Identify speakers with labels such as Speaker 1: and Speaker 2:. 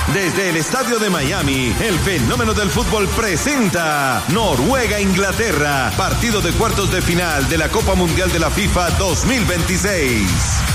Speaker 1: Desde el estadio de Miami, el fenómeno del fútbol presenta Noruega-Inglaterra, partido de cuartos de final de la Copa Mundial de la FIFA 2026.